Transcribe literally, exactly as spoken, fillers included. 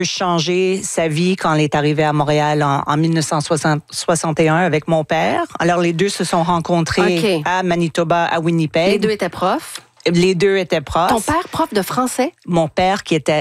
changé sa vie quand elle est arrivée à Montréal en, en dix-neuf cent soixante et un avec mon père. Alors, les deux se sont rencontrés okay. à Manitoba, à Winnipeg. Les deux étaient profs? Les deux étaient profs. Ton père, prof de français? Mon père, qui était